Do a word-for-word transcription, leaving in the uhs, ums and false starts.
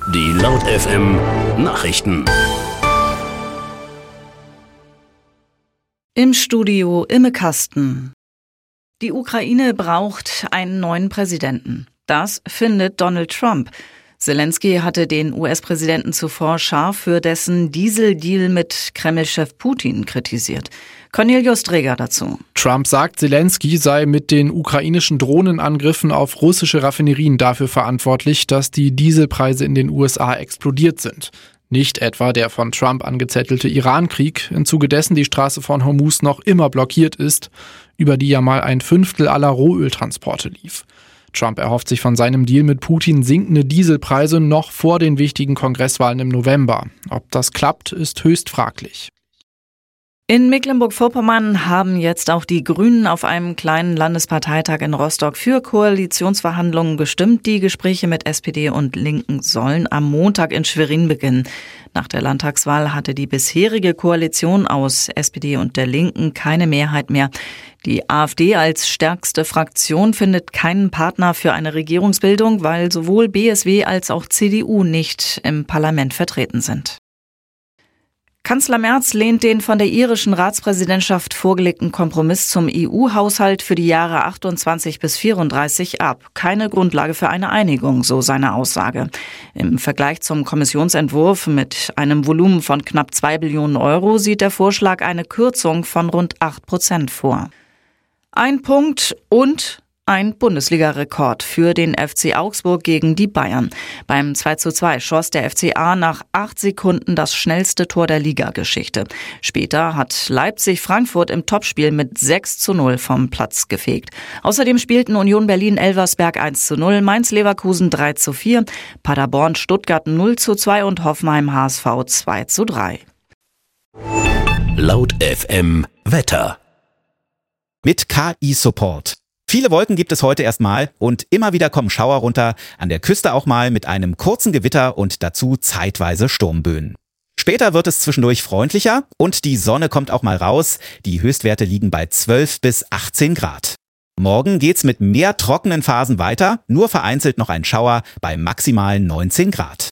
Die Laut F M Nachrichten. Im Studio Imme Kasten. Die Ukraine braucht einen neuen Präsidenten. Das findet Donald Trump. Zelensky hatte den U S-Präsidenten zuvor scharf für dessen Dieseldeal mit Kreml-Chef Putin kritisiert. Cornelius Dreger dazu. Trump sagt, Zelensky sei mit den ukrainischen Drohnenangriffen auf russische Raffinerien dafür verantwortlich, dass die Dieselpreise in den U S A explodiert sind. Nicht etwa der von Trump angezettelte Iran-Krieg, im Zuge dessen die Straße von Hormuz noch immer blockiert ist, über die ja mal ein Fünftel aller Rohöltransporte lief. Trump erhofft sich von seinem Deal mit Putin sinkende Dieselpreise noch vor den wichtigen Kongresswahlen im November. Ob das klappt, ist höchst fraglich. In Mecklenburg-Vorpommern haben jetzt auch die Grünen auf einem kleinen Landesparteitag in Rostock für Koalitionsverhandlungen gestimmt. Die Gespräche mit S P D und Linken sollen am Montag in Schwerin beginnen. Nach der Landtagswahl hatte die bisherige Koalition aus S P D und der Linken keine Mehrheit mehr. Die AfD als stärkste Fraktion findet keinen Partner für eine Regierungsbildung, weil sowohl B S W als auch C D U nicht im Parlament vertreten sind. Kanzler Merz lehnt den von der irischen Ratspräsidentschaft vorgelegten Kompromiss zum E U-Haushalt für die Jahre achtundzwanzig bis vierunddreißig ab. Keine Grundlage für eine Einigung, so seine Aussage. Im Vergleich zum Kommissionsentwurf mit einem Volumen von knapp zwei Billionen Euro sieht der Vorschlag eine Kürzung von rund acht Prozent vor. Ein Punkt und ein Bundesliga-Rekord für den F C Augsburg gegen die Bayern. Beim zwei zu zwei schoss der F C A nach acht Sekunden das schnellste Tor der Ligageschichte. Später hat Leipzig Frankfurt im Topspiel mit sechs zu null vom Platz gefegt. Außerdem spielten Union Berlin-Elversberg eins zu null, Mainz-Leverkusen drei zu vier, Paderborn Stuttgart null zu zwei und Hoffenheim H S V zwei zu drei. Laut F M Wetter. Mit K I-Support. Viele Wolken gibt es heute erstmal und immer wieder kommen Schauer runter, an der Küste auch mal mit einem kurzen Gewitter und dazu zeitweise Sturmböen. Später wird es zwischendurch freundlicher und die Sonne kommt auch mal raus. Die Höchstwerte liegen bei zwölf bis achtzehn Grad. Morgen geht's mit mehr trockenen Phasen weiter, nur vereinzelt noch ein Schauer bei maximal neunzehn Grad.